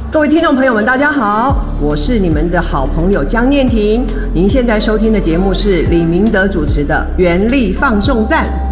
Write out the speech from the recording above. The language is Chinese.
各位听众朋友们，大家好，我是你们的好朋友江念婷。您现在收听的节目是李明德主持的《原力放送站》。